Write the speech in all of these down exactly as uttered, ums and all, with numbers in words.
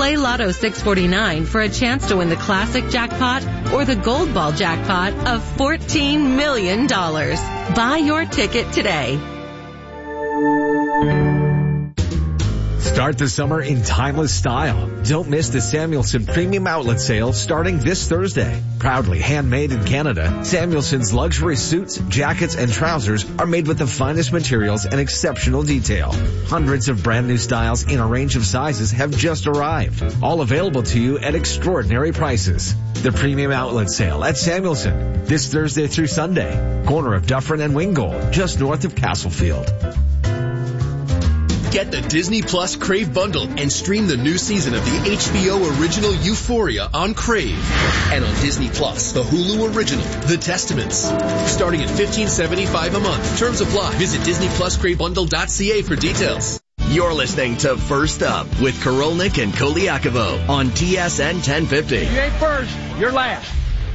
Play Lotto six forty-nine for a chance to win the classic jackpot or the gold ball jackpot of fourteen million dollars. Buy your ticket today. Start the summer in timeless style. Don't miss the Samuelson Premium Outlet Sale starting this Thursday. Proudly handmade in Canada, Samuelson's luxury suits, jackets, and trousers are made with the finest materials and exceptional detail. Hundreds of brand new styles in a range of sizes have just arrived. All available to you at extraordinary prices. The Premium Outlet Sale at Samuelson, this Thursday through Sunday. Corner of Dufferin and Wingold, just north of Castlefield. Get the Disney Plus Crave bundle and stream the new season of the H B O original Euphoria on Crave. And on Disney Plus, the Hulu original, The Testaments. Starting at fifteen seventy-five a month. Terms apply. Visit disney plus crave bundle dot c a for details. You're listening to First Up with Korolnik and Koliakovo on T S N ten fifty. You ain't first, you're last.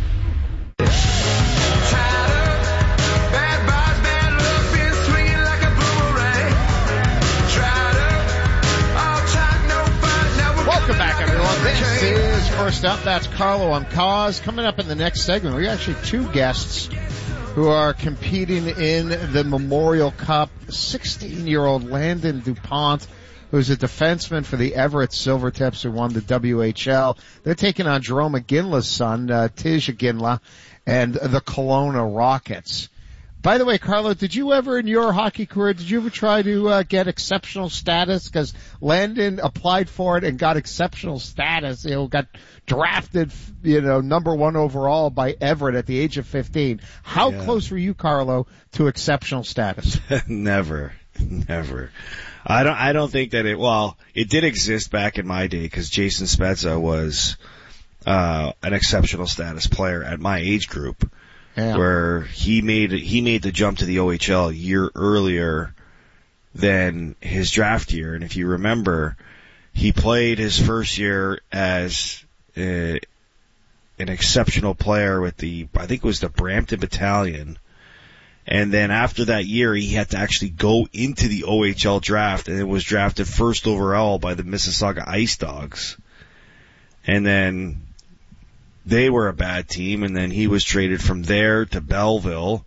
Welcome back, everyone. This is First Up. That's Carlo on Cause. Coming up in the next segment, we got actually two guests who are competing in the Memorial Cup. sixteen-year-old Landon DuPont, who's a defenseman for the Everett Silvertips, who won the W H L. They're taking on Jerome Iginla's son, uh, Tij Iginla, and the Kelowna Rockets. By the way, Carlo, did you ever in your hockey career, did you ever try to uh, get exceptional status? Because Landon applied for it and got exceptional status. You know, got drafted, you know, number one overall by Everett at the age of fifteen. How yeah. close were you, Carlo, to exceptional status? Never, never. I don't. I don't think that it. Well, it did exist back in my day because Jason Spezza was uh an exceptional status player at my age group. Yeah. Where he made he made the jump to the O H L a year earlier than his draft year, and if you remember, he played his first year as a, an exceptional player with the I think it was the Brampton Battalion, and then after that year, he had to actually go into the O H L draft, and it was drafted first overall by the Mississauga Ice Dogs, and then they were a bad team, and then he was traded from there to Belleville,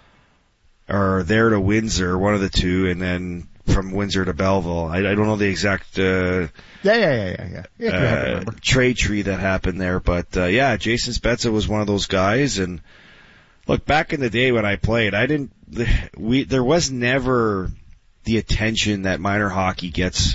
or there to Windsor, one of the two, and then from Windsor to Belleville. I, I don't know the exact uh, yeah, yeah, yeah, yeah, yeah. uh, trade tree that happened there, but uh, yeah, Jason Spezza was one of those guys. And look, back in the day when I played, I didn't. We there was never the attention that minor hockey gets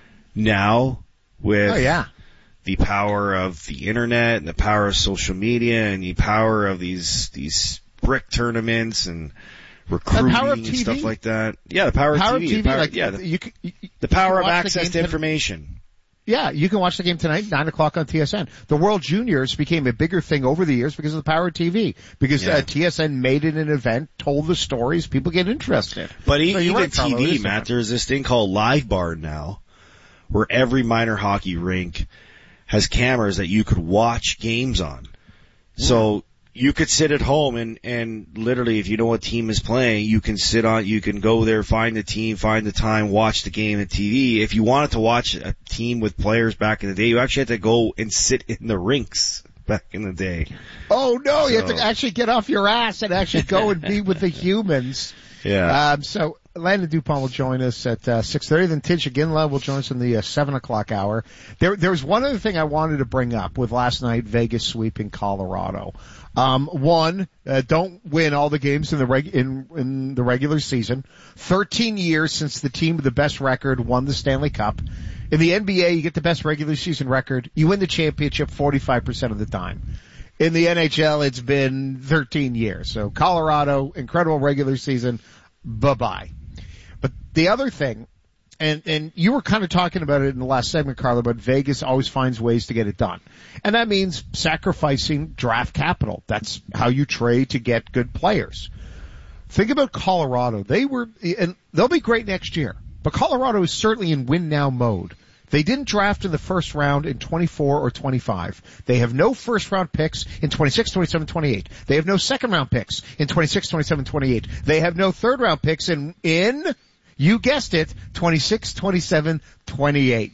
now with. Oh yeah. The power of the internet and the power of social media and the power of these these brick tournaments and recruiting and stuff like that. Yeah, the power, power of T V. T V the power, like, yeah, the, you can, you, the power you of access to ton- information. Yeah, you can watch the game tonight, nine o'clock on T S N. The World Juniors became a bigger thing over the years because of the power of T V. Because yeah. uh, T S N made it an event, told the stories, people get interested. But so even right, T V, Carlo, Matt, different. there's this thing called Live Bar now, where every minor hockey rink has cameras that you could watch games on. Yeah. So you could sit at home and, and literally, if you know what team is playing, you can sit on, you can go there, find the team, find the time, watch the game on T V. If you wanted to watch a team with players back in the day, you actually had to go and sit in the rinks back in the day. Oh no, so. You have to actually get off your ass and actually go and be with the humans. Yeah. Um, so Landon DuPont will join us at uh, six thirty. Then Tij Iginla will join us in the uh, seven o'clock hour. There, there was one other thing I wanted to bring up with last night Vegas sweeping Colorado. Um, one, uh, don't win all the games in the reg- in, in the regular season. Thirteen years since the team with the best record won the Stanley Cup. In the N B A, you get the best regular season record. You win the championship forty-five percent of the time. In the N H L, it's been thirteen years. So Colorado, incredible regular season. Bye-bye. But the other thing, and, and you were kind of talking about it in the last segment, Carla, but Vegas always finds ways to get it done. And that means sacrificing draft capital. That's how you trade to get good players. Think about Colorado. They were, and they'll be great next year, but Colorado is certainly in win now mode. They didn't draft in the first round in twenty-four or twenty-five. They have no first round picks in twenty-six, twenty-seven, twenty-eight. They have no second round picks in twenty-six, twenty-seven, twenty-eight. They have no third round picks in, in, you guessed it, twenty-six, twenty-seven, twenty-eight.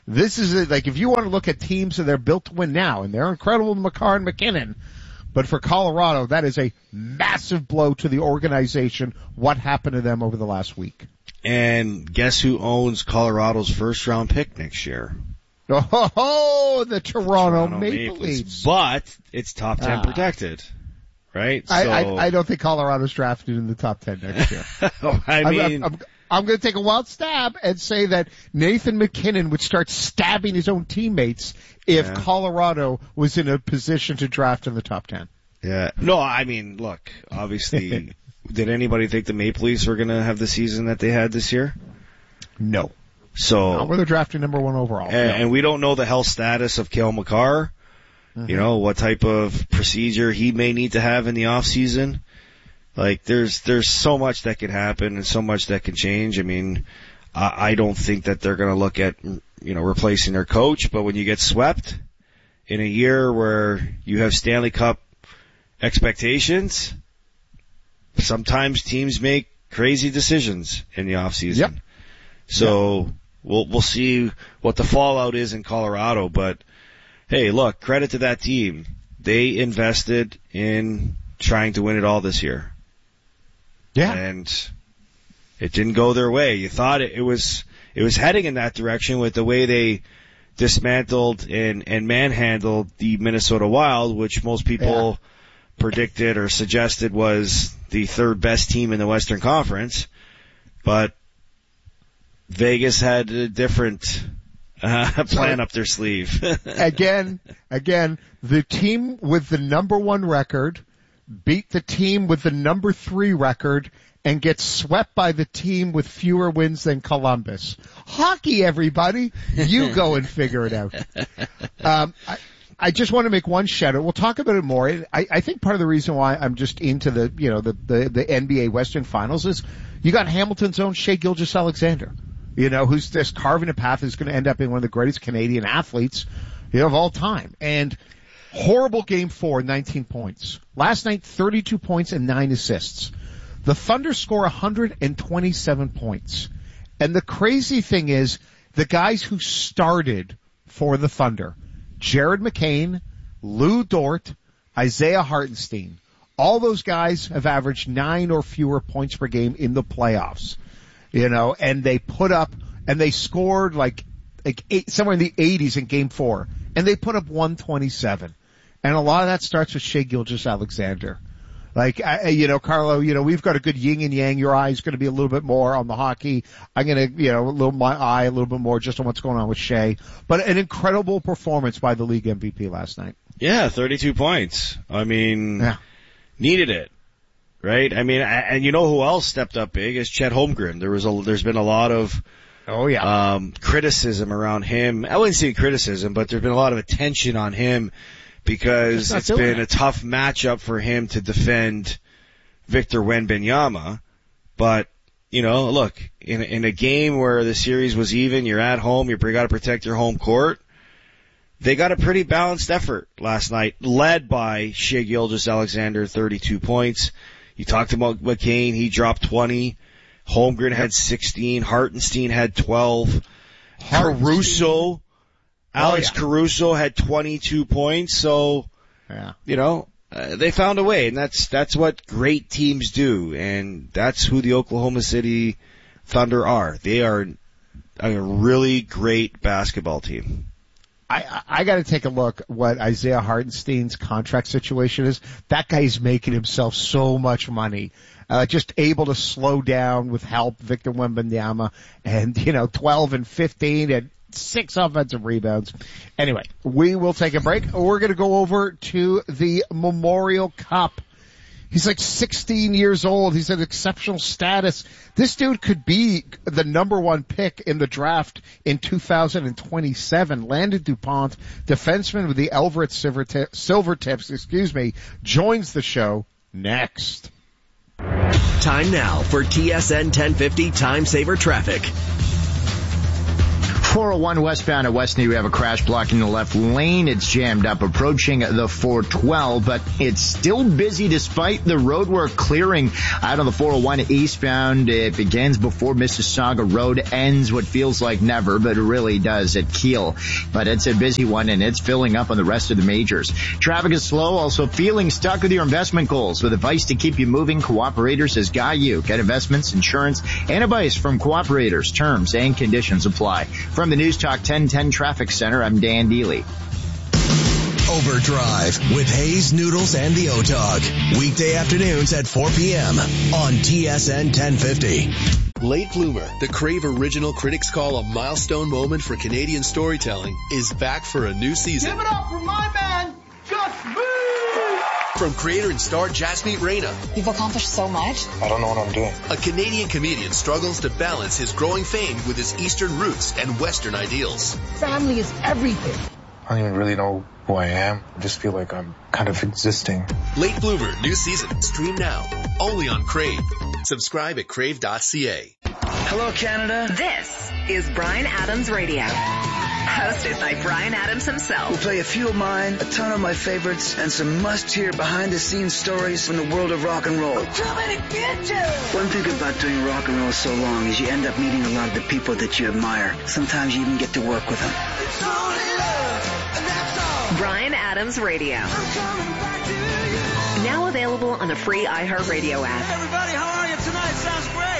This is it. Like, if you want to look at teams that they're built to win now, and they're incredible, Makar and McKinnon, but for Colorado, that is a massive blow to the organization. What happened to them over the last week? And guess who owns Colorado's first round pick next year? Oh, the Toronto, Toronto Maple, Maple Leafs. Leafs. But it's top ten Ah. protected, right? I, so, I, I don't think Colorado's drafted in the top ten next year. I mean, I'm, I'm, I'm going to take a wild stab and say that Nathan McKinnon would start stabbing his own teammates if yeah. Colorado was in a position to draft in the top ten. Yeah. No, I mean, look, obviously, did anybody think the Maple Leafs were going to have the season that they had this year? No. So, Not where they're drafting number one overall. And, no. and we don't know the health status of Cale Makar. Mm-hmm. You know, what type of procedure he may need to have in the off season. Like, there's, there's so much that could happen and so much that can change. I mean, I, I don't think that they're going to look at, you know, replacing their coach, but when you get swept in a year where you have Stanley Cup expectations, sometimes teams make crazy decisions in the off season. Yep. So, yep. We'll, we'll see what the fallout is in Colorado, but hey, look, credit to that team. They invested in trying to win it all this year. Yeah. And it didn't go their way. You thought it, it was, it was heading in that direction with the way they dismantled and, and manhandled the Minnesota Wild, which most people yeah. predicted or suggested was the third best team in the Western Conference. But Vegas had a different uh, plan up their sleeve. again, again, the team with the number one record beat the team with the number three record and gets swept by the team with fewer wins than Columbus. Hockey, everybody. You go and figure it out. Um, I, I just want to make one shout out. We'll talk about it more. I, I think part of the reason why I'm just into the, you know, the, the, the N B A Western Finals is you got Hamilton's own Shai Gilgeous-Alexander. You know, who's just carving a path, who's going to end up being one of the greatest Canadian athletes, you know, of all time. And horrible game four, nineteen points. Last night, thirty-two points and nine assists. The Thunder score one hundred twenty-seven points. And the crazy thing is, the guys who started for the Thunder, Jared McCain, Lou Dort, Isaiah Hartenstein, all those guys have averaged nine or fewer points per game in the playoffs. You know, and they put up, and they scored like, like eight, somewhere in the eighties in game four, and they put up one twenty-seven. And a lot of that starts with Shai Gilgeous-Alexander. Like, I, you know, Carlo, you know, we've got a good yin and yang. Your eye is going to be a little bit more on the hockey. I'm going to, you know, a little, my eye a little bit more just on what's going on with Shai. But an incredible performance by the league M V P last night. Yeah, thirty-two points. I mean, yeah. Needed it. Right? I mean, and you know who else stepped up big is Chet Holmgren. There was a, there's been a lot of, oh yeah, um, criticism around him. I wouldn't say criticism, but there's been a lot of attention on him because it's been it. a tough matchup for him to defend Victor Wembanyama. But, you know, look, in, in a game where the series was even, you're at home, you got to protect your home court. They got a pretty balanced effort last night, led by Shai Gilgeous-Alexander, thirty-two points. You talked about McCain, he dropped twenty. Holmgren had sixteen. Hartenstein had twelve. Caruso, Alex oh, yeah. Caruso had twenty-two points. So, yeah. you know, uh, they found a way, and that's that's what great teams do, and that's who the Oklahoma City Thunder are. They are a really great basketball team. I, I got to take a look what Isaiah Hartenstein's contract situation is. That guy's making himself so much money. Uh, just able to slow down with help, Victor Wembanyama, and, you know, twelve and fifteen and six offensive rebounds. Anyway, we will take a break. We're going to go over to the Memorial Cup. He's like sixteen years old. He's at exceptional status. This dude could be the number one pick in the draft in two thousand twenty-seven. Landon DuPont, defenseman with the Everett Silvertips, excuse me, joins the show next. Time now for T S N ten fifty Time Saver Traffic. four oh one westbound at Westney, we have a crash blocking the left lane. It's jammed up approaching the four twelve, but it's still busy despite the roadwork clearing out on the four oh one eastbound. It begins before Mississauga Road, ends what feels like never, but it really does at Kiel. But it's a busy one, and it's filling up on the rest of the majors. Traffic is slow, also feeling stuck with your investment goals. With advice to keep you moving, Cooperators has got you. Get investments, insurance, and advice from Cooperators. Terms and conditions apply. From the News Talk ten ten Traffic Center, I'm Dan Deely. Overdrive with Hayes, Noodles, and the O-Dog. Weekday afternoons at four p.m. on T S N ten fifty. Late Bloomer, the Crave original critics call a milestone moment for Canadian storytelling, is back for a new season. Give it up for my man, Just Me! From creator and star Jasmeet Reina. You've accomplished so much. I don't know what I'm doing. A Canadian comedian struggles to balance his growing fame with his Eastern roots and Western ideals. Family is everything. I don't even really know who I am. I just feel like I'm kind of existing. Late Bloomer, new season. Stream now. Only on Crave. Subscribe at crave dot c a. Hello, Canada. This is Bryan Adams Radio. Hosted by Bryan Adams himself. We'll play a few of mine, a ton of my favorites, and some must-hear behind-the-scenes stories from the world of rock and roll. We're coming to get you! One thing about doing rock and roll so long is you end up meeting a lot of the people that you admire. Sometimes you even get to work with them. It's only love, and that's all. Bryan Adams Radio. I'm coming back to you. Now available on the free iHeartRadio app. Hey everybody, how are you tonight? Sounds great.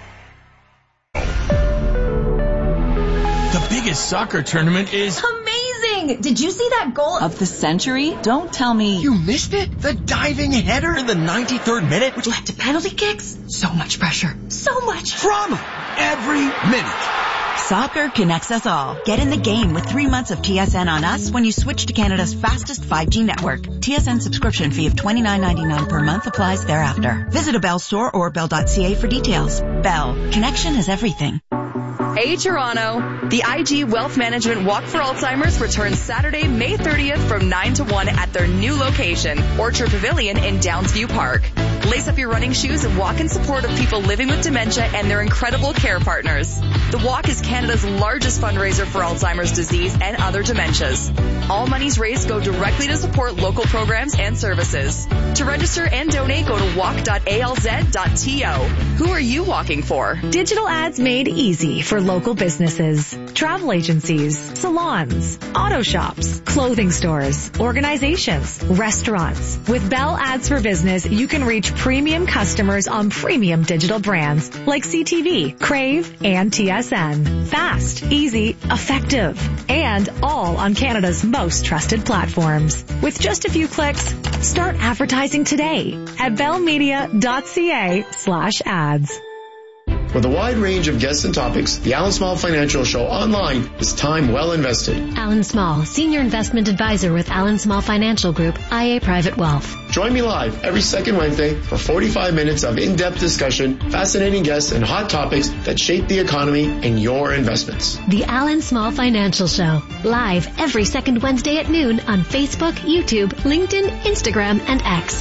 The biggest soccer tournament is amazing! Did you see that goal of the century? Don't tell me you missed it. The diving header in the ninety-third minute, which led to penalty kicks. So much pressure. So much drama every minute. Soccer connects us all. Get in the game with three months of T S N on us when you switch to Canada's fastest five G network. T S N subscription fee of twenty-nine ninety-nine per month applies thereafter. Visit a Bell store or bell dot c a for details. Bell. Connection is everything. Hey Toronto! The I G Wealth Management Walk for Alzheimer's returns Saturday, May thirtieth from nine to one at their new location, Orchard Pavilion in Downsview Park. Lace up your running shoes and walk in support of people living with dementia and their incredible care partners. The walk is Canada's largest fundraiser for Alzheimer's disease and other dementias. All monies raised go directly to support local programs and services. To register and donate, go to walk dot a l z dot t o. Who are you walking for? Digital ads made easy for local businesses, travel agencies, salons, auto shops, clothing stores, organizations, restaurants. With Bell Ads for Business, you can reach premium customers on premium digital brands like C T V, Crave, and T S N. Fast, easy, effective, and all on Canada's most trusted platforms. With just a few clicks, start advertising today at bell media dot c a slash ads. With a wide range of guests and topics, the Alan Small Financial Show online is time well invested. Alan Small, Senior Investment Advisor with Alan Small Financial Group, I A Private Wealth. Join me live every second Wednesday for forty-five minutes of in-depth discussion, fascinating guests, and hot topics that shape the economy and your investments. The Alan Small Financial Show, live every second Wednesday at noon on Facebook, YouTube, LinkedIn, Instagram, and X.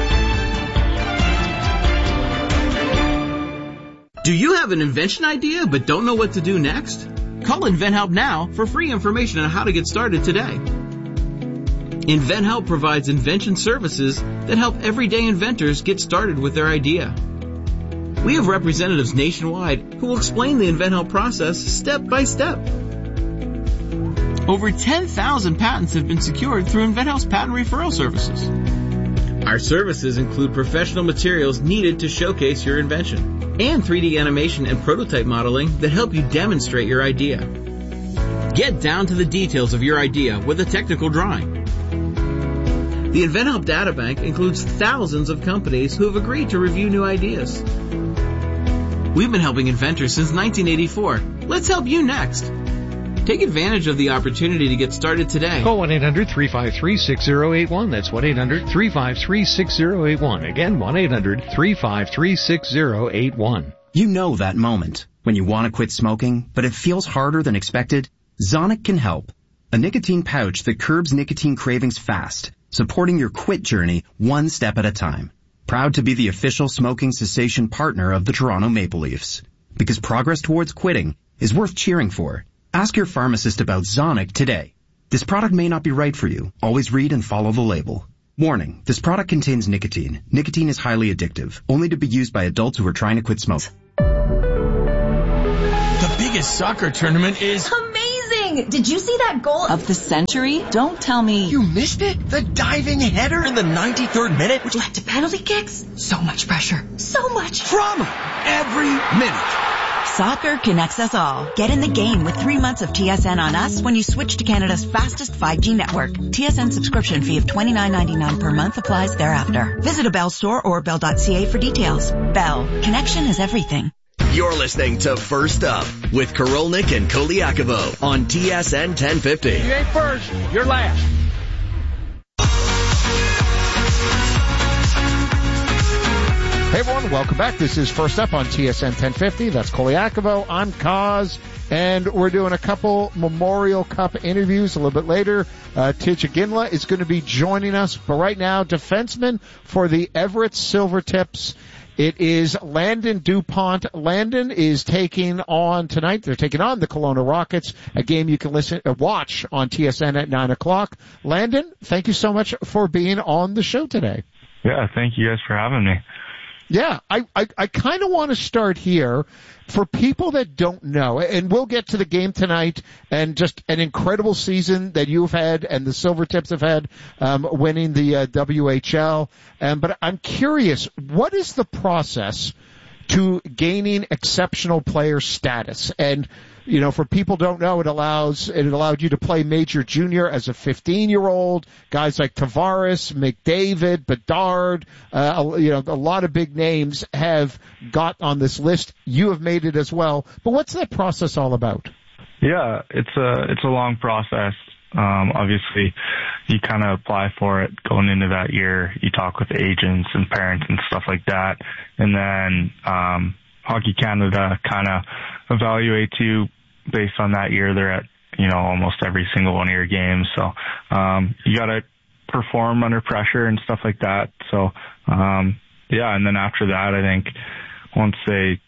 Do you have an invention idea but don't know what to do next? Call InventHelp now for free information on how to get started today. InventHelp provides invention services that help everyday inventors get started with their idea. We have representatives nationwide who will explain the InventHelp process step by step. Over ten thousand patents have been secured through InventHelp's patent referral services. Our services include professional materials needed to showcase your invention and three D animation and prototype modeling that help you demonstrate your idea. Get down to the details of your idea with a technical drawing. The InventHelp Databank includes thousands of companies who have agreed to review new ideas. We've been helping inventors since nineteen eighty-four. Let's help you next. Take advantage of the opportunity to get started today. Call one eight hundred three five three six zero eight one. That's one eight hundred three five three six zero eight one. Again, one eight hundred three five three six zero eight one. You know that moment when you want to quit smoking, but it feels harder than expected? Zonic can help. A nicotine pouch that curbs nicotine cravings fast, supporting your quit journey one step at a time. Proud to be the official smoking cessation partner of the Toronto Maple Leafs. Because progress towards quitting is worth cheering for. Ask your pharmacist about Zonic today. This product may not be right for you. Always read and follow the label. Warning, this product contains nicotine. Nicotine is highly addictive, only to be used by adults who are trying to quit smoking. The biggest soccer tournament is... Amazing! Did you see that goal of the century? Don't tell me... You missed it? The diving header in the ninety-third minute, which led to penalty kicks? So much pressure. So much drama every minute. Soccer connects us all. Get in the game with three months of T S N on us when you switch to Canada's fastest five G network. T S N subscription fee of twenty-nine ninety-nine per month applies thereafter. Visit a Bell store or bell dot c a for details. Bell. Connection is everything. You're listening to First Up with Karolnik and Koliakovo on T S N ten fifty. You ain't first, you're last. Hey everyone, welcome back. This is First Up on T S N ten fifty. That's Koliakovo. I'm Kaz, and we're doing a couple Memorial Cup interviews a little bit later. Uh, Tidja Ginla is going to be joining us, but right now, defenseman for the Everett Silvertips. It is Landon DuPont. Landon is taking on tonight. They're taking on the Kelowna Rockets, a game you can listen, uh, watch on T S N at nine o'clock. Landon, thank you so much for being on the show today. Yeah, thank you guys for having me. Yeah, I, I, I kind of want to start here for people that don't know, and we'll get to the game tonight and just an incredible season that you've had and the Silvertips have had, um, winning the uh, W H L. Um, but I'm curious, what is the process to gaining exceptional player status? And, you know, for people who don't know, it allows, it allowed you to play major junior as a fifteen year old, guys like Tavares, McDavid, Bedard, uh, you know, a lot of big names have got on this list. You have made it as well. But what's that process all about? Yeah, it's a, it's a long process. Um, obviously you kind of apply for it going into that year. You talk with agents and parents and stuff like that. And then, um, Hockey Canada kind of evaluates you based on that year. They're at, you know, almost every single one of your games. So, um, you gotta perform under pressure and stuff like that. So, um, yeah. And then after that, I think once they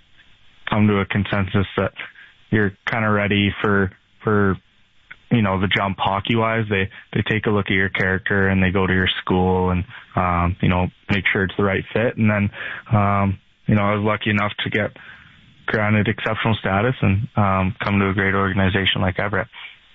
come to a consensus that you're kind of ready for, for, you know, the jump hockey wise, they, they take a look at your character and they go to your school and, um, you know, make sure it's the right fit. And then, um, you know, I was lucky enough to get granted exceptional status and, um, come to a great organization like Everett.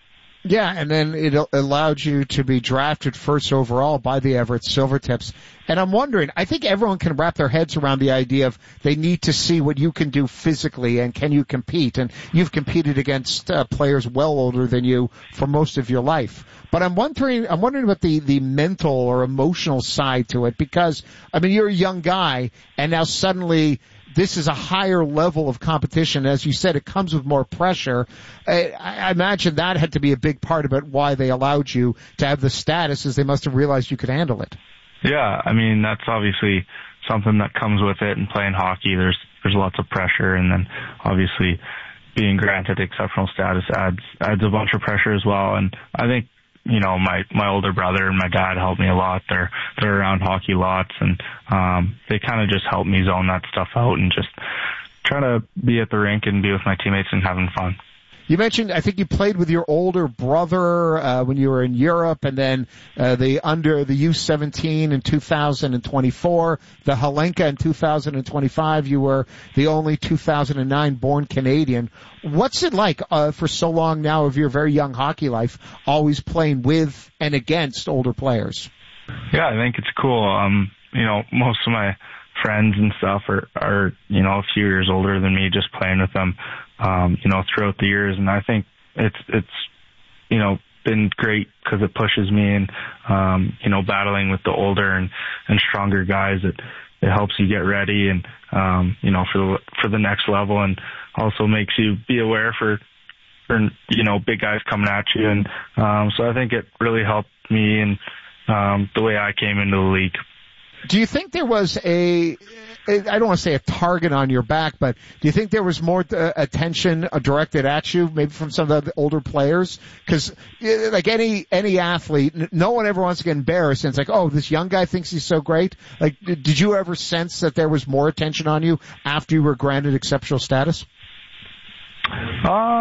Yeah, and then it allowed you to be drafted first overall by the Everett Silvertips. And I'm wondering, I think everyone can wrap their heads around the idea of they need to see what you can do physically and can you compete. And you've competed against uh, players well older than you for most of your life. But I'm wondering, I'm wondering about the, the mental or emotional side to it because, I mean, you're a young guy and now suddenly this is a higher level of competition. As you said, it comes with more pressure. I, I imagine that had to be a big part of it, why they allowed you to have the status, is they must have realized you could handle it. Yeah, I mean, that's obviously something that comes with it, and playing hockey, there's there's lots of pressure, and then obviously being granted exceptional status adds adds a bunch of pressure as well. And I think, you know, my, my older brother and my dad helped me a lot. They're, they're around hockey lots and, um, they kind of just help me zone that stuff out and just try to be at the rink and be with my teammates and having fun. You mentioned, I think you played with your older brother, uh, when you were in Europe, and then, uh, the under the U seventeen in two thousand twenty-four, the Helenka in two thousand twenty-five. You were the only two thousand nine born Canadian. What's it like, uh, for so long now of your very young hockey life, always playing with and against older players? Yeah, I think it's cool. Um, you know, most of my friends and stuff are, are, you know, a few years older than me, just playing with them, um, you know, throughout the years. And I think it's, it's, you know, been great because it pushes me and, um, you know, battling with the older and, and stronger guys. It, it helps you get ready and, um, you know, for the, for the next level, and also makes you be aware for, for, you know, big guys coming at you. And, um, so I think it really helped me and, um, the way I came into the league. Do you think there was a, I don't want to say a target on your back, but do you think there was more uh, attention directed at you, maybe from some of the older players? Because, like any any athlete, no one ever wants to get embarrassed. And it's like, oh, this young guy thinks he's so great. Like, did you ever sense that there was more attention on you after you were granted exceptional status? Um,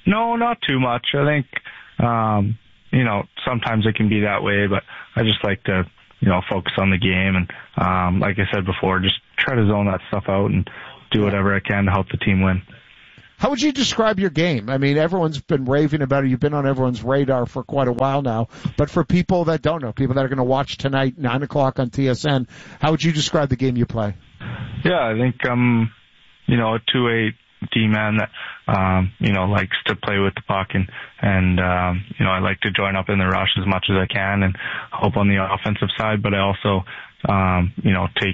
No, not too much. I think, um, you know, sometimes it can be that way, but I just like to, you know, focus on the game. And, um, like I said before, just try to zone that stuff out and do whatever I can to help the team win. How would you describe your game? I mean, everyone's been raving about it. You've been on everyone's radar for quite a while now. But for people that don't know, people that are going to watch tonight, nine o'clock on T S N, how would you describe the game you play? Yeah, I think, um, you know, a two-way D-man that, um, you know, likes to play with the puck. And, and um, you know, I like to join up in the rush as much as I can and help on the offensive side. But I also, um, you know, take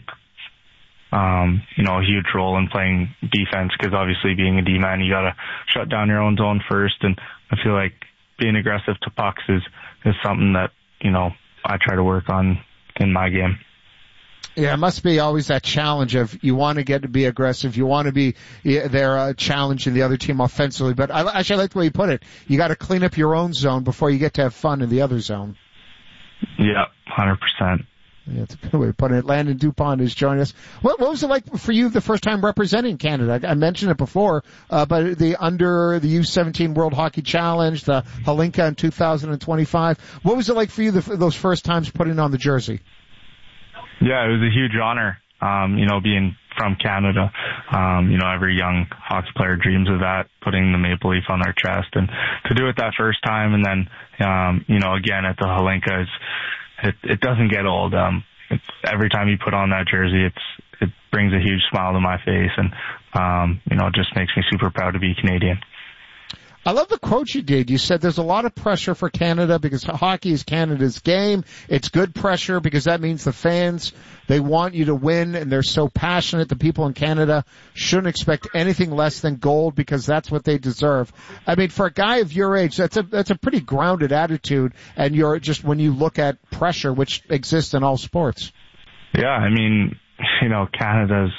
Um, you know, a huge role in playing defense, because obviously being a D-man, you gotta shut down your own zone first, and I feel like being aggressive to pucks is, is something that, you know, I try to work on in my game. Yeah, it must be always that challenge of you want to get to be aggressive, you want to be there uh, challenging the other team offensively, but I actually like the way you put it. You gotta clean up your own zone before you get to have fun in the other zone. Yeah, one hundred percent. Yeah, it's a good way of putting it. Landon Dupont is joining us. What, what was it like for you the first time representing Canada? I, I mentioned it before, uh, but the under the U seventeen World Hockey Challenge, the Halinka in two thousand twenty-five. What was it like for you the, those first times putting on the jersey? Yeah, it was a huge honor. Um, you know, being from Canada, um, you know, every young hockey player dreams of that, putting the maple leaf on their chest, and to do it that first time, and then, um, you know, again at the Halinka, is It, it doesn't get old. Um, it's, every time you put on that jersey, it's, it brings a huge smile to my face, and, um, you know, it just makes me super proud to be Canadian. I love the quote you did. You said there's a lot of pressure for Canada because hockey is Canada's game. It's good pressure because that means the fans, they want you to win, and they're so passionate. The people in Canada shouldn't expect anything less than gold because that's what they deserve. I mean, for a guy of your age, that's a, that's a pretty grounded attitude, and you're just, when you look at pressure, which exists in all sports. Yeah, I mean, you know, Canada's,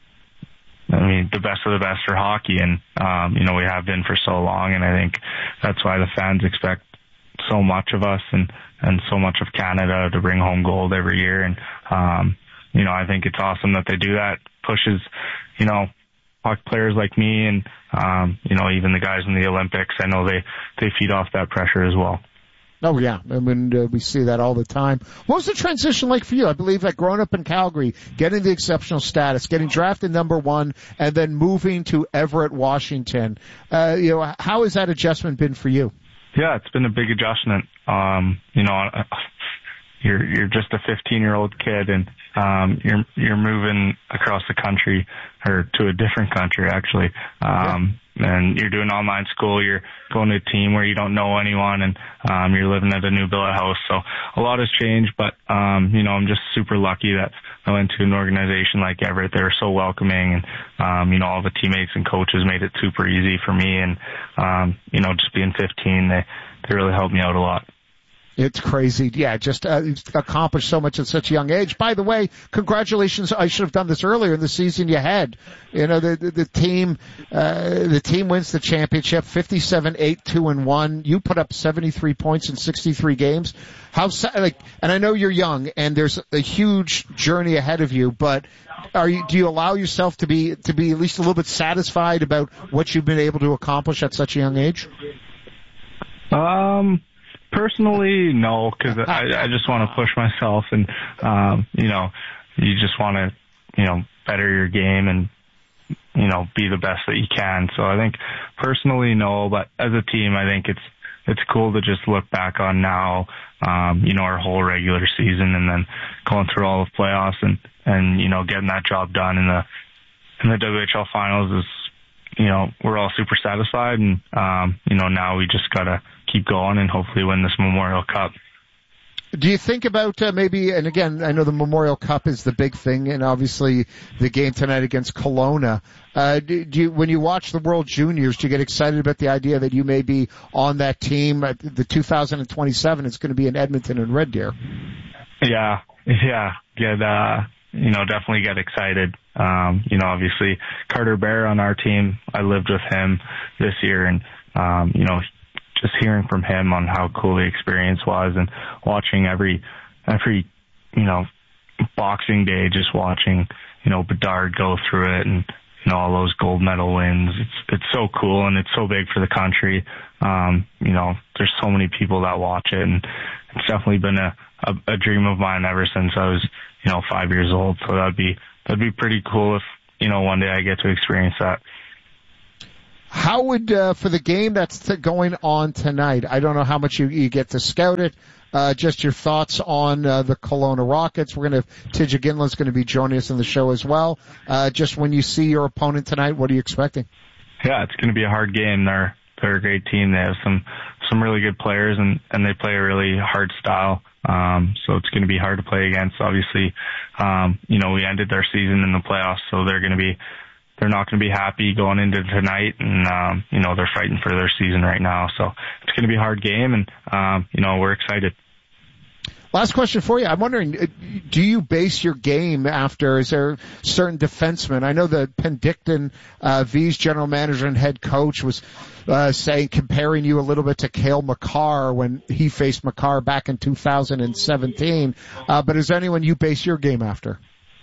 I mean, the best of the best for hockey, and, um, you know, we have been for so long, and I think that's why the fans expect so much of us and, and so much of Canada to bring home gold every year. And, um, you know, I think it's awesome that they do that. Pushes, you know, hockey players like me and, um, you know, even the guys in the Olympics. I know they, they feed off that pressure as well. Oh, yeah. I mean, uh, we see that all the time. What was the transition like for you? I believe that growing up in Calgary, getting the exceptional status, getting drafted number one, and then moving to Everett, Washington. Uh, you know, how has that adjustment been for you? Yeah, it's been a big adjustment. Um, you know, you're, you're just a fifteen year old kid, and, um, you're, you're moving across the country, or to a different country, actually. Um, yeah. And you're doing online school, you're going to a team where you don't know anyone, and, um, you're living at a new billet house. So a lot has changed, but, um, you know, I'm just super lucky that I went to an organization like Everett. They were so welcoming, and, um, you know, all the teammates and coaches made it super easy for me. And, um, you know, just being fifteen, they, they really helped me out a lot. It's crazy. Yeah, just uh, accomplished so much at such a young age. By the way, congratulations. I should have done this earlier in the season you had. You know, the the, the team uh the team wins the championship fifty-seven eight two and one. You put up seventy-three points in sixty-three games. How like and I know you're young and there's a huge journey ahead of you, but are you do you allow yourself to be to be at least a little bit satisfied about what you've been able to accomplish at such a young age? Um Personally, no, because I, I just want to push myself, and, um, you know, you just want to, you know, better your game and, you know, be the best that you can. So I think personally, no, but as a team, I think it's, it's cool to just look back on now, um, you know, our whole regular season, and then going through all the playoffs and, and, you know, getting that job done in the, in the W H L finals is, you know, we're all super satisfied, and, um, you know, now we just gotta keep going and hopefully win this Memorial Cup. Do you think about uh, maybe, and again, I know the Memorial Cup is the big thing, and obviously the game tonight against Kelowna. Uh, do, do you, when you watch the World Juniors, do you get excited about the idea that you may be on that team at the two thousand twenty-seven? It's going to be in Edmonton and Red Deer. Yeah, yeah, get, uh, you know, definitely get excited. Um, you know, obviously Carter Bear on our team, I lived with him this year, and, um, you know, just hearing from him on how cool the experience was, and watching every, every, you know, Boxing Day, just watching, you know, Bedard go through it, and, you know, all those gold medal wins. It's, it's so cool and it's so big for the country. Um, you know, there's so many people that watch it, and it's definitely been a, a, a dream of mine ever since I was, you know, five years old. So that'd be, that'd be pretty cool if, you know, one day I get to experience that. How would, uh, for the game that's t- going on tonight, I don't know how much you, you get to scout it, uh, just your thoughts on, uh, the Kelowna Rockets. We're gonna, Tidja Ginla's gonna be joining us in the show as well. Uh, just when you see your opponent tonight, what are you expecting? Yeah, it's gonna be a hard game. They're, they're a great team. They have some, some really good players, and, and they play a really hard style. Um, so it's gonna be hard to play against. Obviously, um, you know, we ended their season in the playoffs, so they're gonna be, they're not going to be happy going into tonight, and, um, you know, they're fighting for their season right now. So it's going to be a hard game, and, um, you know, we're excited. Last question for you. I'm wondering, do you base your game after, is there certain defensemen? I know that Penticton, uh, V's general manager and head coach was, uh, saying, comparing you a little bit to Cale Makar when he faced Makar back in two thousand seventeen. Uh, but is there anyone you base your game after?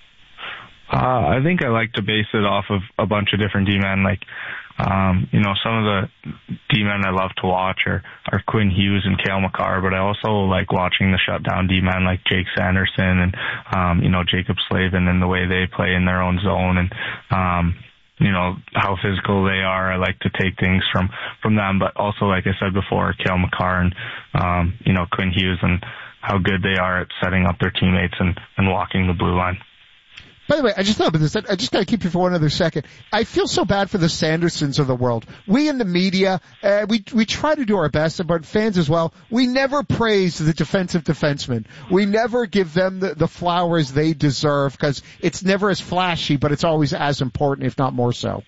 Uh, I think I like to base it off of a bunch of different D-men. Like, um, you know, some of the D-men I love to watch are, are Quinn Hughes and Cale Makar, but I also like watching the shutdown D-men like Jake Sanderson and, um, you know, Jacob Slavin and the way they play in their own zone, and, um, you know, how physical they are. I like to take things from, from them, but also, like I said before, Cale Makar and, um, you know, Quinn Hughes and how good they are at setting up their teammates and, and walking the blue line. By the way, I just thought about this. I just got to keep you for one other second. I feel so bad for the Sandersons of the world. We in the media, uh, we we try to do our best, but fans as well. We never praise the defensive defensemen. We never give them the, the flowers they deserve, because it's never as flashy, but it's always as important, if not more so.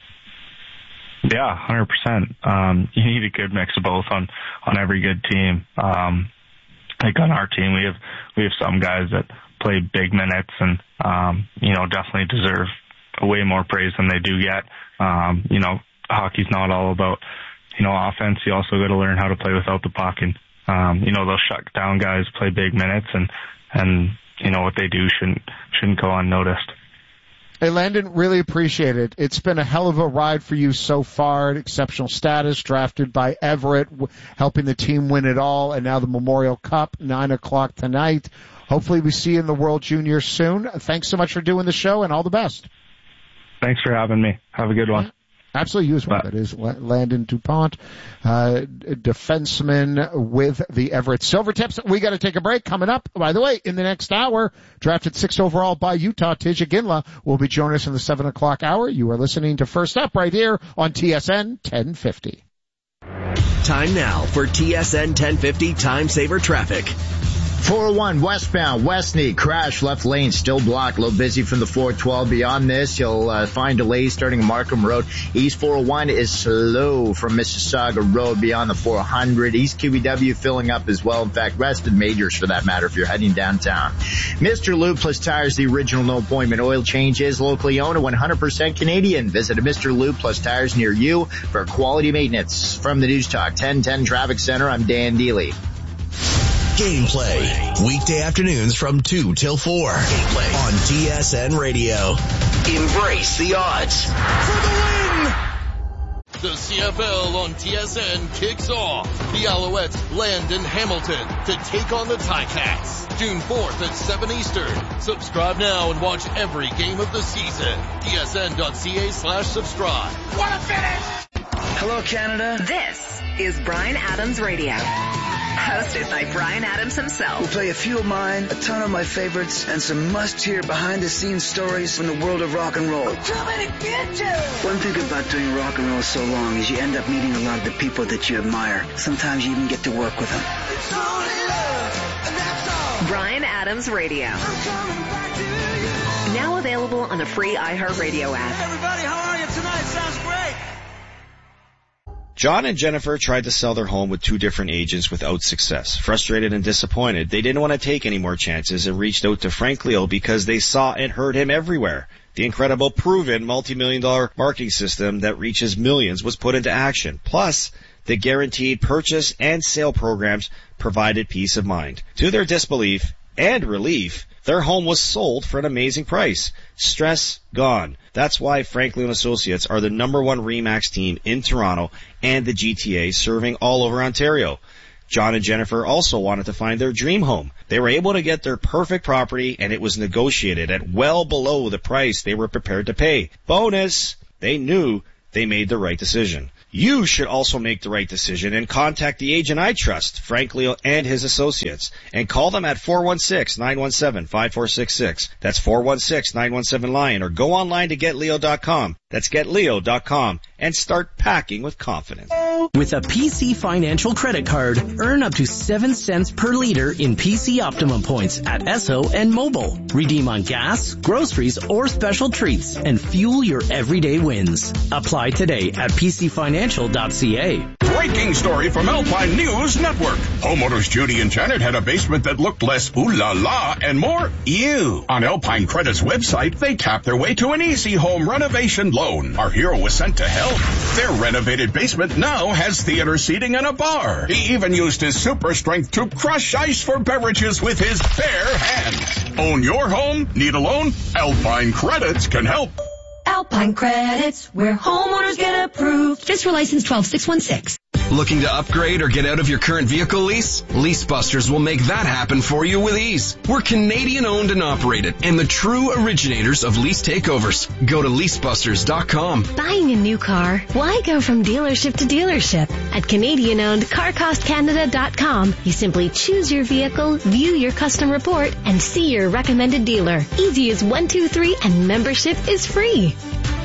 Yeah, one hundred percent. Um, you need a good mix of both on on every good team. Um, like on our team, we have we have some guys that play big minutes and, um, you know, definitely deserve way more praise than they do get. Um, you know, hockey's not all about, you know, offense. You also got to learn how to play without the puck. And, um, you know, those shutdown guys play big minutes, and, and, you know, what they do shouldn't, shouldn't go unnoticed. Hey, Landon, really appreciate it. It's been a hell of a ride for you so far. Exceptional status, drafted by Everett, helping the team win it all, and now the Memorial Cup, nine o'clock tonight. Hopefully we see you in the World Juniors soon. Thanks so much for doing the show, and all the best. Thanks for having me. Have a good one. Absolutely, you as well. That is Landon DuPont, uh, defenseman with the Everett Silvertips. We got to take a break. Coming up, by the way, in the next hour, drafted sixth overall by Utah, Tidja Ginla will be joining us in the seven o'clock hour. You are listening to First Up right here on T S N ten fifty. Time now for T S N ten fifty Time Saver Traffic. four oh one westbound, Westney, crash, left lane still blocked, a little busy from the four twelve. Beyond this, you'll uh, find delays starting Markham Road. East four oh one is slow from Mississauga Road beyond the four hundred. East Q B W filling up as well. In fact, rest and majors for that matter if you're heading downtown. Mister Lube Plus Tires, the original no appointment oil change, is locally owned and one hundred percent Canadian. Visit a Mister Lube Plus Tires near you for quality maintenance. From the News Talk ten ten Traffic Center, I'm Dan Deely. Gameplay, weekday afternoons from two till four Gameplay. On T S N Radio. Embrace the odds. For the win! The C F L on T S N kicks off. The Alouettes land in Hamilton to take on the Ticats. June fourth at seven Eastern. Subscribe now and watch every game of the season. T S N dot C A slash subscribe. What a finish! Hello, Canada. This is Bryan Adams Radio. Hosted by Bryan Adams himself. We'll play a few of mine, a ton of my favorites, and some must-hear behind-the-scenes stories from the world of rock and roll. I'm coming to get you! One thing about doing rock and roll so long is you end up meeting a lot of the people that you admire. Sometimes you even get to work with them. It's only love, and that's all. Bryan Adams Radio. I'm coming back to you. Now available on the free iHeartRadio app. Hey everybody, how are you tonight? Sounds great. John and Jennifer tried to sell their home with two different agents without success. Frustrated and disappointed, they didn't want to take any more chances and reached out to Frank Leo because they saw and heard him everywhere. The incredible, proven, multi-million dollar marketing system that reaches millions was put into action. Plus, the guaranteed purchase and sale programs provided peace of mind. To their disbelief, and relief, their home was sold for an amazing price. Stress gone. That's why Franklin Associates are the number one RE/MAX team in Toronto and the G T A, serving all over Ontario. John and Jennifer also wanted to find their dream home. They were able to get their perfect property, and it was negotiated at well below the price they were prepared to pay. Bonus, they knew they made the right decision. You should also make the right decision and contact the agent I trust, Frank Leo and his associates, and call them at four one six, nine one seven, five four six six. That's four one six, nine one seven, LION, or go online to get leo dot com. That's get leo dot com, and start packing with confidence. With a P C Financial credit card, earn up to seven cents per liter in P C Optimum points at Esso and Mobile. Redeem on gas, groceries, or special treats, and fuel your everyday wins. Apply today at p c financial dot c a. Breaking story from Alpine News Network. Homeowners Judy and Janet had a basement that looked less ooh la la and more ew. On Alpine Credit's website, they tapped their way to an easy home renovation loan. Our hero was sent to help. Their renovated basement now has theater seating and a bar. He even used his super strength to crush ice for beverages with his bare hands. Own your home? Need a loan? Alpine Credits can help. Alpine Credits, where homeowners get approved. Fiscal license twelve six one six. Looking to upgrade or get out of your current vehicle lease? LeaseBusters will make that happen for you with ease. We're Canadian owned and operated and the true originators of lease takeovers. Go to lease busters dot com. Buying a new car? Why go from dealership to dealership? At Canadian owned car cost canada dot com, you simply choose your vehicle, view your custom report, and see your recommended dealer. Easy as one, two, three, and membership is free.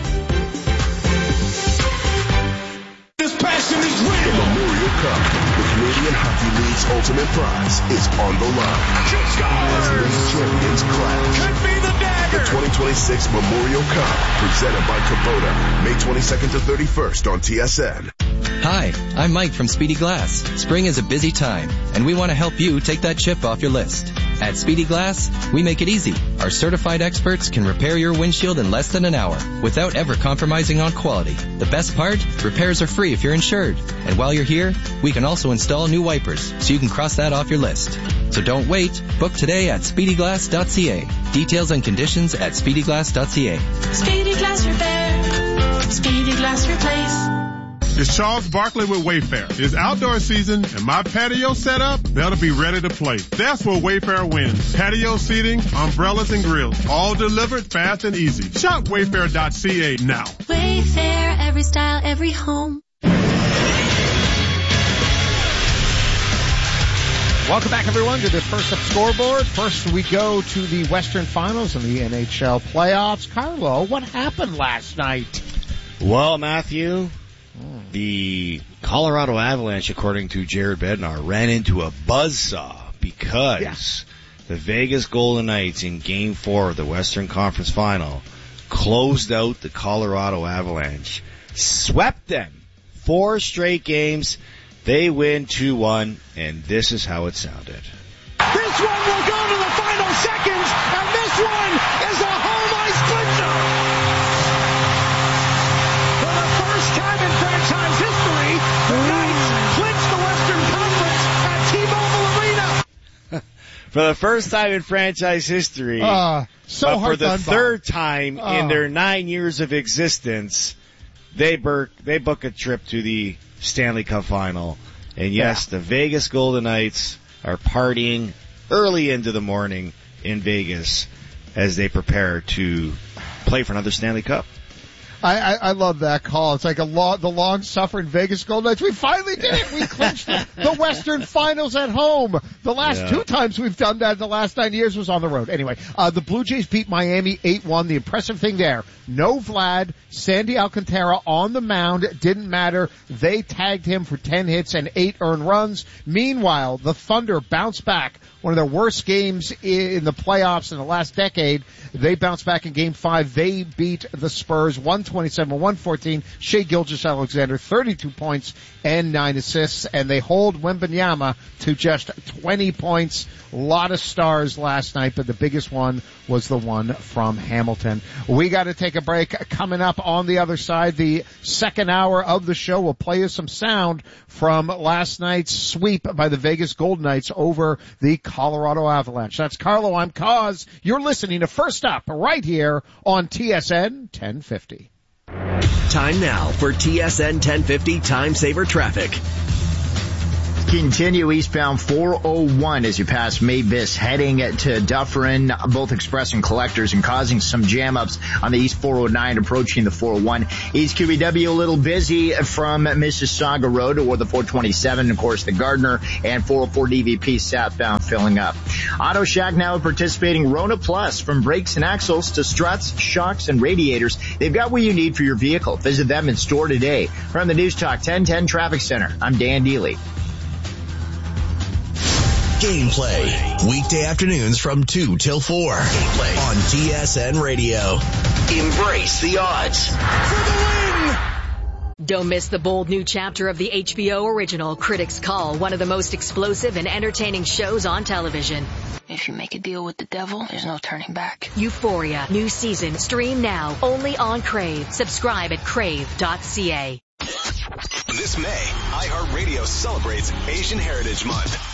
The Memorial Cup, the Canadian Hockey League's ultimate prize, is on the line. As league champions clash. Could be the dagger. The twenty twenty-six Memorial Cup, presented by Kubota, May twenty-second to thirty-first on T S N. Hi, I'm Mike from Speedy Glass. Spring is a busy time, and we want to help you take that chip off your list. At Speedy Glass, we make it easy. Our certified experts can repair your windshield in less than an hour without ever compromising on quality. The best part? Repairs are free if you're insured. And while you're here, we can also install new wipers so you can cross that off your list. So don't wait. Book today at speedy glass dot c a. Details and conditions at speedy glass dot c a. Speedy Glass Repair. Speedy Glass Replace. It's Charles Barkley with Wayfair. It's outdoor season, and my patio setup better be ready to play. That's where Wayfair wins. Patio seating, umbrellas, and grills, all delivered fast and easy. Shop wayfair dot c a now. Wayfair, every style, every home. Welcome back, everyone, to the First Up Scoreboard. First, we go to the Western Finals and the N H L playoffs. Carlo, what happened last night? Well, Matthew, the Colorado Avalanche, according to Jared Bednar, ran into a buzzsaw because yeah. the Vegas Golden Knights in Game four of the Western Conference Final closed out the Colorado Avalanche, swept them four straight games. They win two one, and this is how it sounded. This one will go to the final seconds, and this one is a home ice clincher. For the first time in franchise history, the Knights clinch the Western Conference at T-Mobile Arena. For the first time in franchise history, uh, so but hard for the third by. time uh. in their nine years of existence, they, bur- they book a trip to the Stanley Cup Final. And yes, yeah. the Vegas Golden Knights are partying early into the morning in Vegas as they prepare to play for another Stanley Cup. I, I, I love that call. It's like a long, the long-suffering Vegas Golden Knights. We finally did it. We clinched the, the Western Finals at home. The last yeah. two times we've done that in the last nine years was on the road. Anyway, uh, the Blue Jays beat Miami eight one. The impressive thing there, no Vlad, Sandy Alcantara on the mound. Didn't matter. They tagged him for ten hits and eight earned runs. Meanwhile, the Thunder bounced back. One of their worst games in the playoffs in the last decade. They bounced back in Game five. They beat the Spurs one twenty-seven one fourteen. Shai Gilgeous-Alexander, thirty-two points and nine assists. And they hold Wembanyama to just twenty points. A lot of stars last night, but the biggest one was the one from Hamilton. We got to take a break. Coming up on the other side, the second hour of the show, we'll play you some sound from last night's sweep by the Vegas Golden Knights over the Colorado Avalanche. That's Carlo. I'm Cause. You're listening to First Up right here on T S N ten fifty. Time now for T S N ten fifty Time Saver Traffic. Continue eastbound four oh one as you pass Mavis, heading to Dufferin, both express and collectors, and causing some jam-ups on the East four oh nine approaching the four oh one. East Q B W a little busy from Mississauga Road or the four twenty-seven, of course, the Gardner, and four oh four D V P southbound filling up. Auto Shack now participating Rona Plus, from brakes and axles to struts, shocks, and radiators. They've got what you need for your vehicle. Visit them in store today. From the News Talk ten ten Traffic Center, I'm Dan Deely. Gameplay, weekday afternoons from two till four. Gameplay on T S N Radio. Embrace the odds. For the win! Don't miss the bold new chapter of the H B O original Critics Call, one of the most explosive and entertaining shows on television. If you make a deal with the devil, there's no turning back. Euphoria, new season, stream now, only on Crave. Subscribe at crave dot c a. This May, iHeartRadio celebrates Asian Heritage Month.